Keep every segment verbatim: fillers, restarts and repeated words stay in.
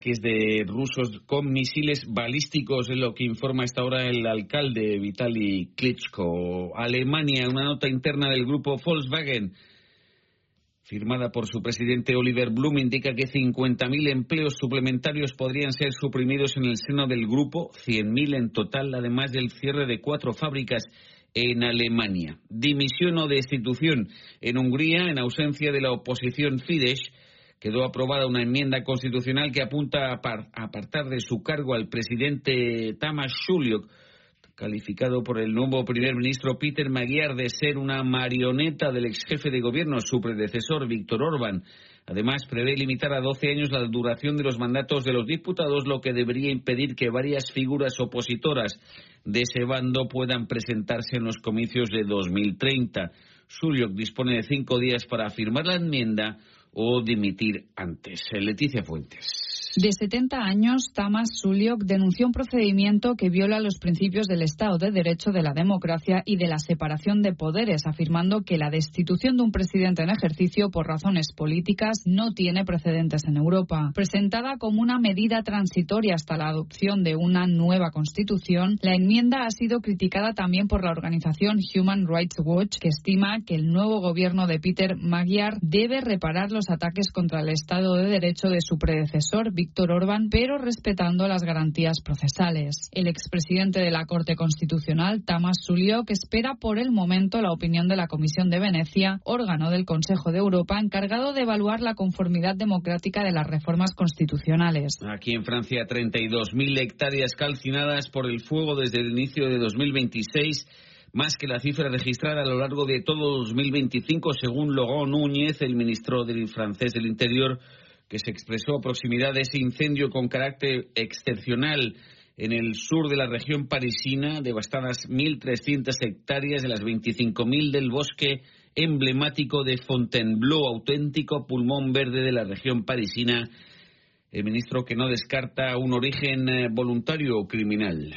que es de rusos con misiles balísticos, es lo que informa hasta ahora el alcalde Vitali Klitschko. Alemania, una nota interna del grupo Volkswagen, firmada por su presidente Oliver Blume, indica que cincuenta mil empleos suplementarios podrían ser suprimidos en el seno del grupo, cien mil en total, además del cierre de cuatro fábricas en Alemania. Dimisión o destitución en Hungría, en ausencia de la oposición Fidesz, quedó aprobada una enmienda constitucional que apunta a apartar de su cargo al presidente Tamás Sulyok, calificado por el nuevo primer ministro Péter Magyar de ser una marioneta del ex jefe de gobierno, su predecesor Viktor Orbán. Además, prevé limitar a doce años la duración de los mandatos de los diputados, lo que debería impedir que varias figuras opositoras de ese bando puedan presentarse en los comicios de dos mil treinta. Sulyok dispone de cinco días para firmar la enmienda o dimitir antes. Leticia Fuentes. De setenta años, Tamás Sulyok denunció un procedimiento que viola los principios del Estado de Derecho, de la democracia y de la separación de poderes, afirmando que la destitución de un presidente en ejercicio por razones políticas no tiene precedentes en Europa. Presentada como una medida transitoria hasta la adopción de una nueva constitución, la enmienda ha sido criticada también por la organización Human Rights Watch, que estima que el nuevo gobierno de Péter Magyar debe reparar los ataques contra el Estado de Derecho de su predecesor, Viktor Orbán, pero respetando las garantías procesales. El expresidente de la Corte Constitucional, Tamás Sulyok, espera por el momento la opinión de la Comisión de Venecia, órgano del Consejo de Europa encargado de evaluar la conformidad democrática de las reformas constitucionales. Aquí en Francia, treinta y dos mil hectáreas calcinadas por el fuego desde el inicio de dos mil veintiséis, más que la cifra registrada a lo largo de todo dos mil veinticinco, según Laurent Núñez, el ministro del francés del Interior, que se expresó a proximidad de ese incendio con carácter excepcional en el sur de la región parisina, devastadas mil trescientas hectáreas de las veinticinco mil del bosque emblemático de Fontainebleau, auténtico pulmón verde de la región parisina. El ministro que no descarta un origen voluntario o criminal.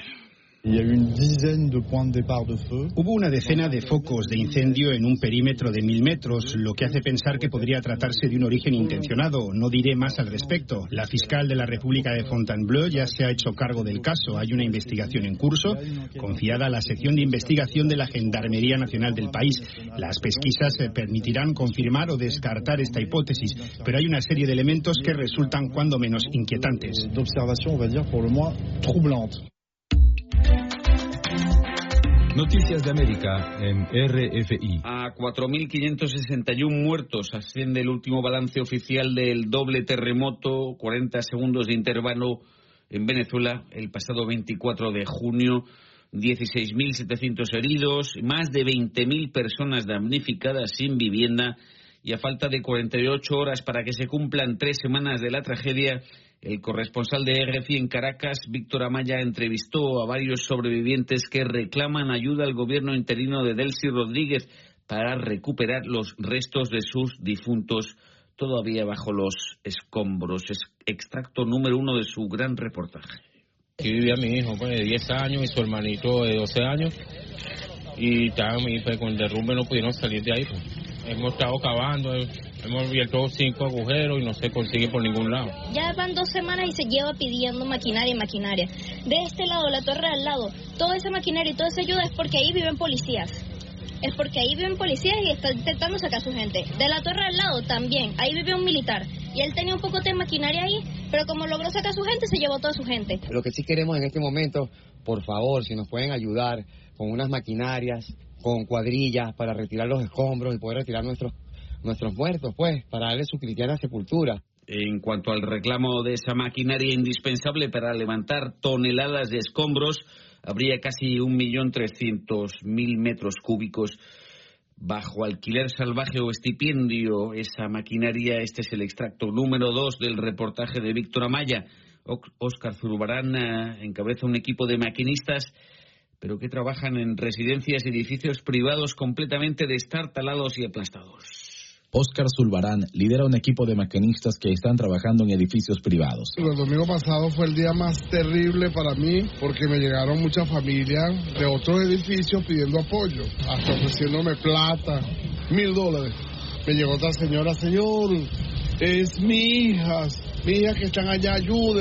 Hubo una decena de focos de incendio en un perímetro de mil metros, lo que hace pensar que podría tratarse de un origen intencionado. No diré más al respecto. La fiscal de la República de Fontainebleau ya se ha hecho cargo del caso. Hay una investigación en curso, confiada a la sección de investigación de la Gendarmería Nacional del país. Las pesquisas permitirán confirmar o descartar esta hipótesis, pero hay una serie de elementos que resultan cuando menos inquietantes. Noticias de América en R F I. A cuatro mil quinientos sesenta y uno muertos asciende el último balance oficial del doble terremoto, cuarenta segundos de intervalo en Venezuela el pasado veinticuatro de junio, dieciséis mil setecientos heridos, más de veinte mil personas damnificadas sin vivienda, y a falta de cuarenta y ocho horas para que se cumplan tres semanas de la tragedia, el corresponsal de R F I en Caracas, Víctor Amaya, entrevistó a varios sobrevivientes que reclaman ayuda al gobierno interino de Delcy Rodríguez para recuperar los restos de sus difuntos todavía bajo los escombros. Es extracto número uno de su gran reportaje. Aquí vivía mi hijo pues, de diez años y su hermanito de doce años, y estaban, pues, con el derrumbe no pudieron salir de ahí. Pues. Hemos estado cavando, hemos abierto cinco agujeros y no se consigue por ningún lado. Ya van dos semanas y se lleva pidiendo maquinaria y maquinaria. De este lado, la torre al lado, toda esa maquinaria y toda esa ayuda es porque ahí viven policías. Es porque ahí viven policías y están intentando sacar a su gente. De la torre al lado también, ahí vive un militar. Y él tenía un poco de maquinaria ahí, pero como logró sacar a su gente, se llevó toda su gente. Lo que sí queremos en este momento, por favor, si nos pueden ayudar con unas maquinarias, con cuadrillas para retirar los escombros y poder retirar nuestros nuestros muertos, pues, para darle su cristiana sepultura. En cuanto al reclamo de esa maquinaria indispensable para levantar toneladas de escombros, habría casi un millón trescientos mil metros cúbicos bajo alquiler salvaje o estipendio. Esa maquinaria, este es el extracto número dos del reportaje de Víctor Amaya. Óscar Zurbarán uh, encabeza un equipo de maquinistas, pero que trabajan en residencias y edificios privados completamente destartalados y aplastados. Óscar Zulbarán lidera un equipo de maquinistas que están trabajando en edificios privados. El domingo pasado fue el día más terrible para mí porque me llegaron muchas familias de otros edificios pidiendo apoyo, hasta ofreciéndome plata, mil dólares. Me llegó otra señora, señor, es mi hija, mi hija que están allá, ayúdenme.